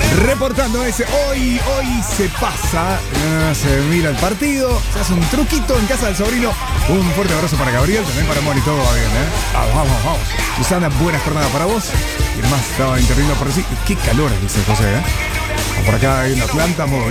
Reportando ese, hoy se pasa, se mira el partido, se hace un truquito en casa del sobrino. Un fuerte abrazo para Gabriel, también para Moni, todo va bien, Vamos. Susana, buena jornada para vos. Y además estaba interviniendo por decir, qué calor, dice José, Por acá en Atlanta, muy